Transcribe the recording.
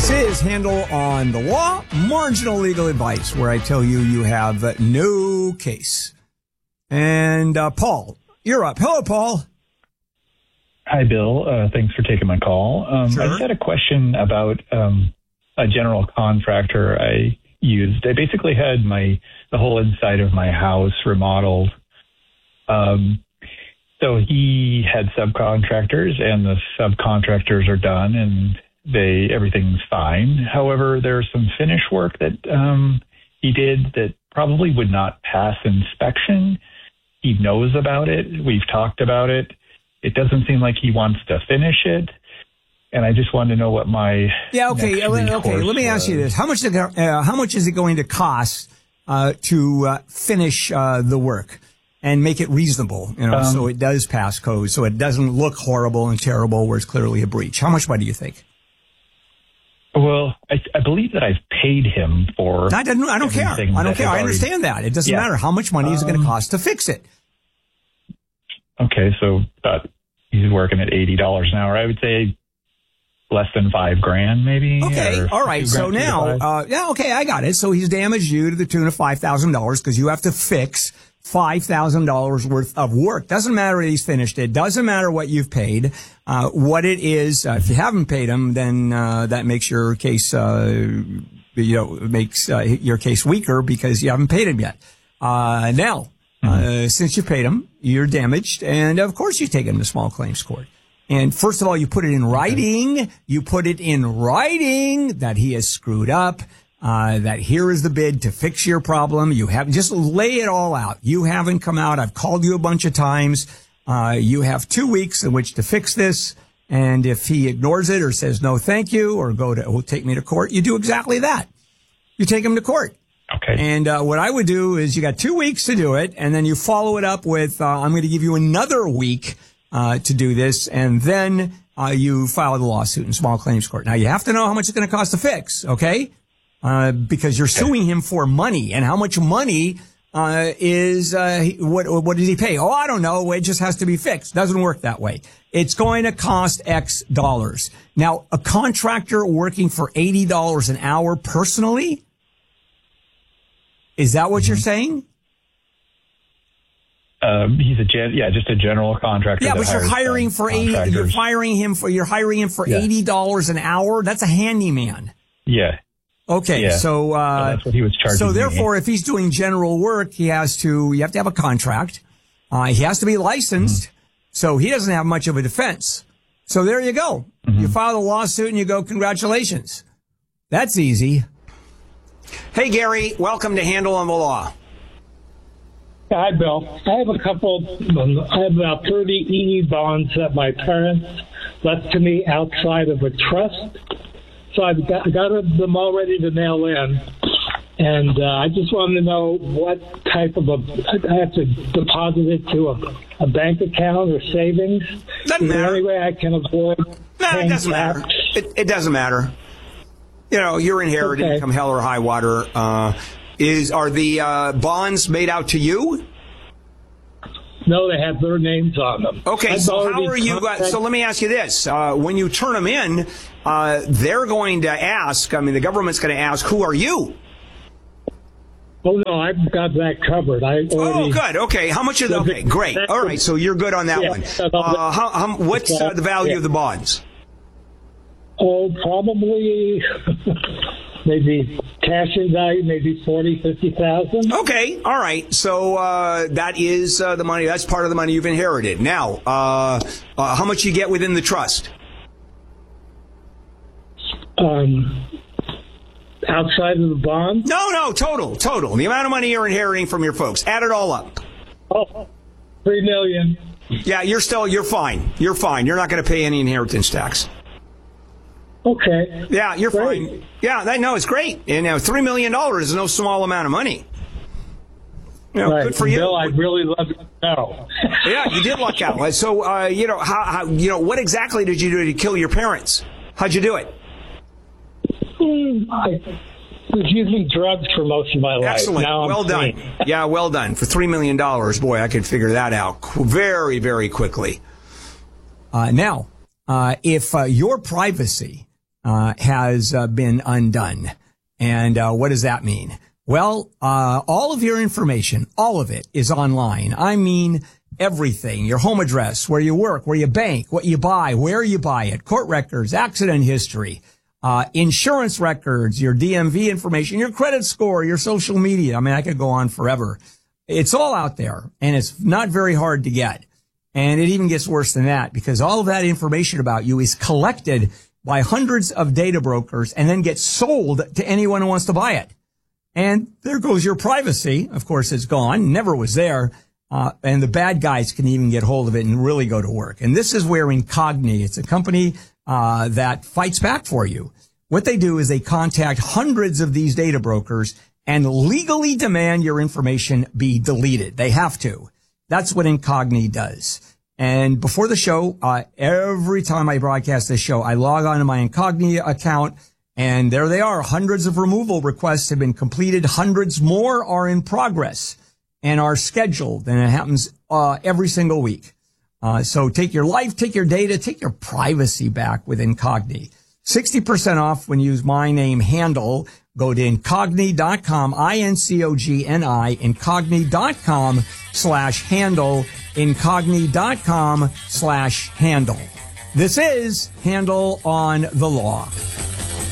This is Handel on the Law, marginal legal advice, where I tell you you have no case. And Paul, you're up. Hello, Paul. Hi, Bill. Thanks for taking my call. Sure. I just had a question about a general contractor I used. I basically had the whole inside of my house remodeled. So he had subcontractors, and the subcontractors are done, and everything's fine. However, there's some finish work that he did that probably would not pass inspection. He knows about it. We've talked about it. It doesn't seem like he wants to finish it. And I just wanted to know what my Let me ask you this: how much is it going to cost to finish the work and make it reasonable? So it does pass code, so it doesn't look horrible and terrible where it's clearly a breach. How much money do you think? Well, I believe that I've paid him for. I don't care. I understand that. It doesn't matter. How much money is it going to cost to fix it? Okay, so he's working at $80 an hour. I would say less than $5,000, maybe. Okay, all right. So now, I got it. So he's damaged you to the tune of $5,000 because you have to fix $5,000 worth of work. Doesn't matter if he's finished it. Doesn't matter what you've paid. What it is, if you haven't paid him, then that makes your case, makes your case weaker because you haven't paid him yet. Since you paid him, you're damaged, and of course you take him to small claims court. And first of all, you put it in writing. Okay. You put it in writing that he has screwed up. That here is the bid to fix your problem. You have just lay it all out. You haven't come out. I've called you a bunch of times. You have 2 weeks in which to fix this. And if he ignores it or says no, thank you, or take me to court, you do exactly that. You take him to court. Okay. And what I would do is you got 2 weeks to do it, and then you follow it up with I'm going to give you another week to do this, and then you file the lawsuit in small claims court. Now you have to know how much it's going to cost to fix. Okay. Because you're suing him for money, and how much money is what did he pay? Oh, I don't know. It just has to be fixed. Doesn't work that way. It's going to cost X dollars. Now, a contractor working for $80 an hour personally, is that what you're saying? He's just a general contractor. Yeah, but you're hiring for $80. You're hiring him for $80 an hour. That's a handyman. Yeah. Okay, yeah. So that's what he was charging. So therefore, if he's doing general work, you have to have a contract. He has to be licensed, so he doesn't have much of a defense. So there you go. Mm-hmm. You file the lawsuit and you go, congratulations. That's easy. Hey, Gary, welcome to Handel on the Law. Hi, Bill. I have about 30 EE bonds that my parents left to me outside of a trust. So I've got them all ready to mail in, and I just wanted to know what type of I have to deposit it to a bank account or savings. Doesn't matter. Any way I can avoid? It doesn't matter. It doesn't matter. You're inherited come hell or high water. Are the bonds made out to you? No, they have their names on them. Okay, so how are you? So let me ask you this: when you turn them in, they're going to ask. I mean, the government's going to ask, "Who are you?" Oh no, I've got that covered. Oh, good. Okay, how much? Okay, great. All right, so you're good on that one. What's the value of the bonds? Oh, probably maybe cash in value, maybe 50,000. Okay, all right. So that is the money. That's part of the money you've inherited. Now, how much you get within the trust? Outside of the bond? No, total. The amount of money you're inheriting from your folks. Add it all up. Oh, $3 million. Yeah, you're fine. You're fine. You're not going to pay any inheritance tax. Okay. Yeah, you're great. fine. Yeah, it's great. And $3 million is no small amount of money. Right. Good for you. Bill, I'd really love to know. Yeah, you did luck out. So, how what exactly did you do to kill your parents? How'd you do it? I was using drugs for most of my life. Excellent. Well done. Yeah, well done. For $3 million, boy, I could figure that out very, very quickly. Now, if your privacy has been undone. And what does that mean? Well, all of your information, all of it is online. I mean, everything, your home address, where you work, where you bank, what you buy, where you buy it, court records, accident history, insurance records, your DMV information, your credit score, your social media. I mean, I could go on forever. It's all out there, and it's not very hard to get. And it even gets worse than that, because all of that information about you is collected by hundreds of data brokers and then gets sold to anyone who wants to buy it. And there goes your privacy. Of course, it's gone, never was there. And the bad guys can even get hold of it and really go to work. And this is where Incogni, it's a company that fights back for you. What they do is they contact hundreds of these data brokers and legally demand your information be deleted. They have to. That's what Incogni does. And before the show, every time I broadcast this show, I log on to my Incogni account, and there they are. Hundreds of removal requests have been completed. Hundreds more are in progress and are scheduled, and it happens every single week. So take your life, take your data, take your privacy back with Incogni. 60% off when you use my name Handel. Go to Incogni.com, Incogni, Incogni.com/Handel, Incogni.com/Handel. This is Handel on the Law.